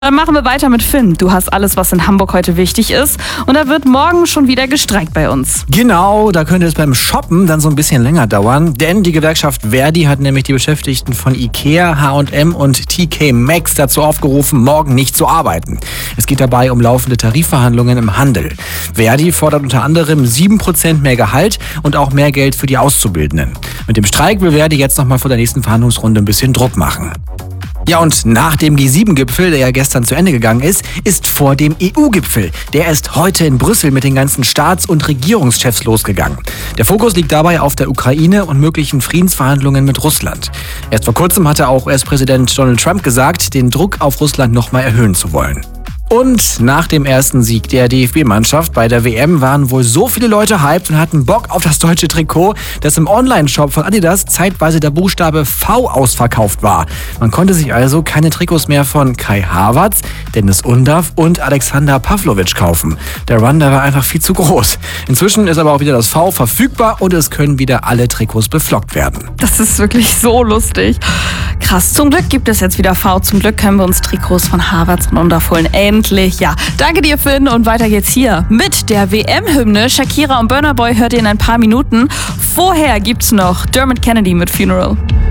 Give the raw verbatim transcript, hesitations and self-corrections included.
Dann machen wir weiter mit Finn. Du hast alles, was in Hamburg heute wichtig ist. Und da wird morgen schon wieder gestreikt bei uns. Genau, da könnte es beim Shoppen dann so ein bisschen länger dauern. Denn die Gewerkschaft Verdi hat nämlich die Beschäftigten von Ikea, H und M und T K Maxx dazu aufgerufen, morgen nicht zu arbeiten. Es geht dabei um laufende Tarifverhandlungen im Handel. Verdi fordert unter anderem sieben Prozent mehr Gehalt und auch mehr Geld für die Auszubildenden. Mit dem Streik will Verdi jetzt nochmal vor der nächsten Verhandlungsrunde ein bisschen Druck machen. Ja, und nach dem G sieben Gipfel, der ja gestern zu Ende gegangen ist, ist vor dem E U-Gipfel. Der ist heute in Brüssel mit den ganzen Staats- und Regierungschefs losgegangen. Der Fokus liegt dabei auf der Ukraine und möglichen Friedensverhandlungen mit Russland. Erst vor kurzem hatte auch U S-Präsident Donald Trump gesagt, den Druck auf Russland nochmal erhöhen zu wollen. Und nach dem ersten Sieg der D F B-Mannschaft bei der W M waren wohl so viele Leute hyped und hatten Bock auf das deutsche Trikot, dass im Online-Shop von Adidas zeitweise der Buchstabe V ausverkauft war. Man konnte sich also keine Trikots mehr von Kai Havertz, Dennis Undav und Alexander Pavlovic kaufen. Der Run, der war einfach viel zu groß. Inzwischen ist aber auch wieder das V verfügbar und es können wieder alle Trikots beflockt werden. Das ist wirklich so lustig. Krass, zum Glück gibt es jetzt wieder V. Zum Glück können wir uns Trikots von Havertz und Undav holen. Endlich, ja. Danke dir, Finn. Und weiter geht's hier mit der W M-Hymne. Shakira und Burna Boy hört ihr in ein paar Minuten. Vorher gibt's noch Dermot Kennedy mit Funeral.